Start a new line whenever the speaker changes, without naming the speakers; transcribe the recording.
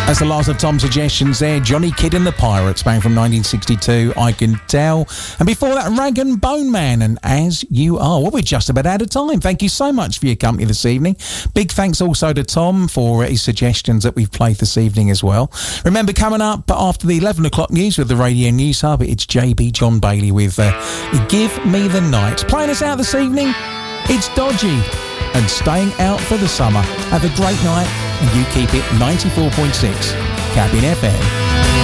That's the last of Tom's suggestions there. Johnny Kidd and the Pirates, back from 1962, I Can Tell. And before that, Rag and Bone Man and As You Are. Well, we're just about out of time. Thank you so much for your company this evening. Big thanks also to Tom for his suggestions that we've played this evening as well. Remember, coming up after the 11 o'clock news with the Radio News Hub, it's JB John Bailey with Give Me the Night. Playing us out this evening, it's Dodgy and Staying Out for the Summer. Have a great night and you keep it 94.6 Cabin FM.